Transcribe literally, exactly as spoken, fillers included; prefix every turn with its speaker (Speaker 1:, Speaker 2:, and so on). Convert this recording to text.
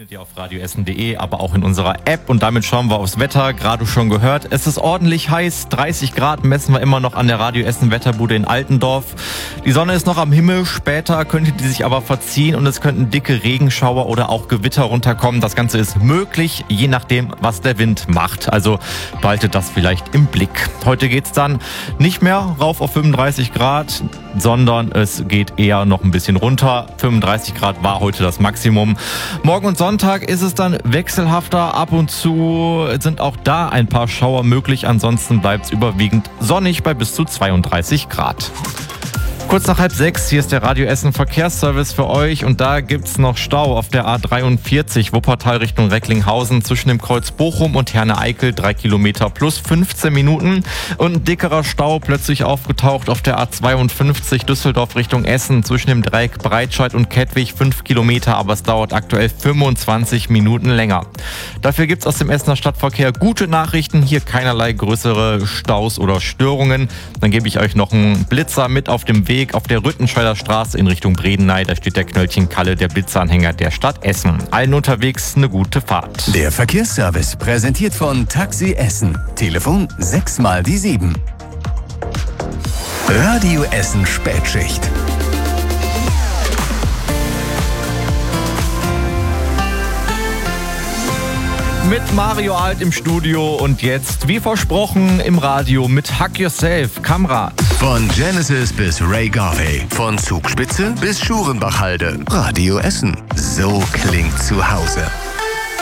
Speaker 1: findet ihr auf radio essen punkt de, aber auch in unserer App. Und damit schauen wir aufs Wetter. Gerade schon gehört, es ist ordentlich heiß. dreißig Grad messen wir immer noch an der Radio Essen Wetterbude in Altendorf. Die Sonne ist noch am Himmel. Später könnte die sich aber verziehen und es könnten dicke Regenschauer oder auch Gewitter runterkommen. Das Ganze ist möglich, je nachdem, was der Wind macht. Also behaltet das vielleicht im Blick. Heute geht's dann nicht mehr rauf auf fünfunddreißig Grad, sondern es geht eher noch ein bisschen runter. fünfunddreißig Grad war heute das Maximum. Morgen und Sonntag ist es dann wechselhafter. Ab und zu sind auch da ein paar Schauer möglich. Ansonsten bleibt es überwiegend sonnig bei bis zu zweiunddreißig Grad. Kurz nach halb sechs, hier ist der Radio Essen Verkehrsservice für euch und da gibt's noch Stau auf der A dreiundvierzig Wuppertal Richtung Recklinghausen zwischen dem Kreuz Bochum und Herne-Eickel, drei Kilometer plus fünfzehn Minuten und ein dickerer Stau plötzlich aufgetaucht auf der A zweiundfünfzig Düsseldorf Richtung Essen zwischen dem Dreieck Breitscheid und Kettwig, fünf Kilometer, aber es dauert aktuell fünfundzwanzig Minuten länger. Dafür gibt's aus dem Essener Stadtverkehr gute Nachrichten, hier keinerlei größere Staus oder Störungen. Dann gebe ich euch noch einen Blitzer mit auf dem Weg auf der Rüttenscheider Straße in Richtung Bredeney. Da steht der Knöllchen Kalle, der Blitzeranhänger der Stadt Essen. Allen unterwegs eine gute Fahrt.
Speaker 2: Der Verkehrsservice präsentiert von Taxi Essen. Telefon sechs mal die sieben. Radio Essen Spätschicht.
Speaker 1: Mit Mario Alt im Studio und jetzt, wie versprochen, im Radio mit Hack Yourself, Kamrat.
Speaker 2: Von Genesis bis Ray Garvey, von Zugspitze bis Schurenbachhalde. Radio Essen, so klingt zu Hause.